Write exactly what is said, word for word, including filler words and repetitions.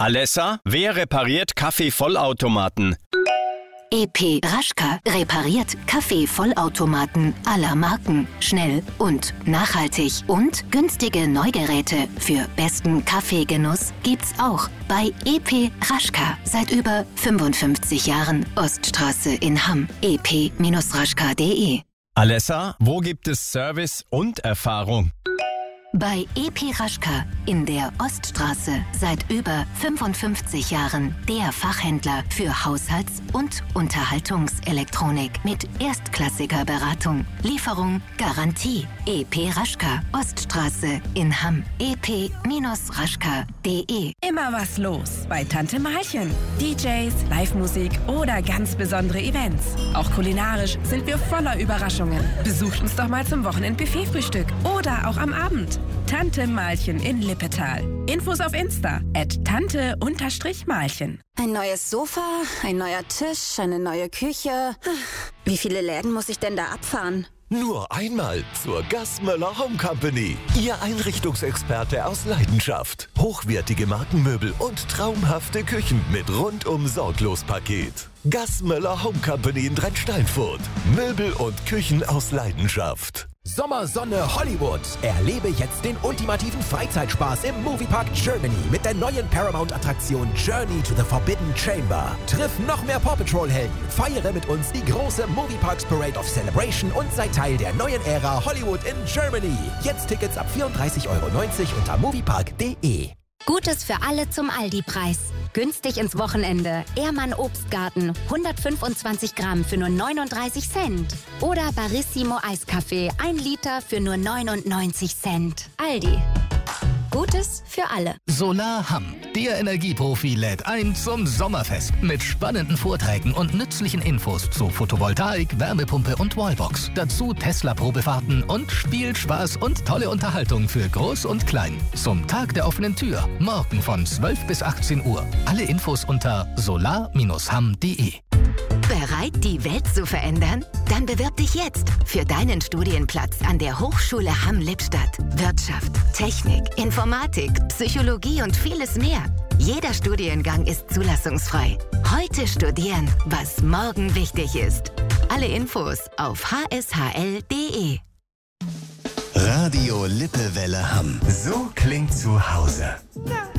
Alessa, wer repariert Kaffeevollautomaten? E P Raschka repariert Kaffeevollautomaten aller Marken. Schnell und nachhaltig. Und günstige Neugeräte für besten Kaffeegenuss gibt's auch bei E P Raschka. Seit über fünfundfünfzig Jahren. Oststraße in Hamm. e p raschka punkt de. Alessa, wo gibt es Service und Erfahrung? Bei E P Raschka in der Oststraße seit über fünfundfünfzig Jahren der Fachhändler für Haushalts- und Unterhaltungselektronik mit erstklassiger Beratung, Lieferung, Garantie. E P Raschka, Oststraße in Hamm. e p raschka punkt de. Immer was los bei Tante Malchen. D Js, Live-Musik oder ganz besondere Events. Auch kulinarisch sind wir voller Überraschungen. Besucht uns doch mal zum Wochenend-Buffet-Frühstück oder auch am Abend. Tante Malchen in Lippetal. Infos auf Insta at tante-malchen. Ein neues Sofa, ein neuer Tisch, eine neue Küche. Wie viele Läden muss ich denn da abfahren? Nur einmal zur Gassmöller Home Company. Ihr Einrichtungsexperte aus Leidenschaft. Hochwertige Markenmöbel und traumhafte Küchen mit rundum sorglos Paket. Gassmöller Home Company in Drentsteinfurt. Möbel und Küchen aus Leidenschaft. Sommersonne Hollywood. Erlebe jetzt den ultimativen Freizeitspaß im Moviepark Germany mit der neuen Paramount-Attraktion Journey to the Forbidden Chamber. Triff noch mehr Paw Patrol-Helden, feiere mit uns die große Movieparks Parade of Celebration und sei Teil der neuen Ära Hollywood in Germany. Jetzt Tickets ab vierunddreißig Euro neunzig unter moviepark punkt de. Gutes für alle zum Aldi-Preis. Günstig ins Wochenende. Ehrmann Obstgarten, hundertfünfundzwanzig Gramm für nur neununddreißig Cent. Oder Barissimo Eiskaffee, ein Liter für nur neunundneunzig Cent. Aldi. Gutes für alle. Solar Hamm, der Energieprofi, lädt ein zum Sommerfest mit spannenden Vorträgen und nützlichen Infos zu Photovoltaik, Wärmepumpe und Wallbox. Dazu Tesla-Probefahrten und Spielspaß und tolle Unterhaltung für Groß und Klein. Zum Tag der offenen Tür, morgen von zwölf bis achtzehn Uhr. Alle Infos unter solar Bindestrich hamm punkt de. Bereit, die Welt zu verändern? Dann bewirb dich jetzt für deinen Studienplatz an der Hochschule Hamm-Lippstadt. Wirtschaft, Technik, Informatik, Psychologie und vieles mehr. Jeder Studiengang ist zulassungsfrei. Heute studieren, was morgen wichtig ist. Alle Infos auf h s h l punkt de. Radio Lippewelle Hamm. So klingt zu Hause. Na,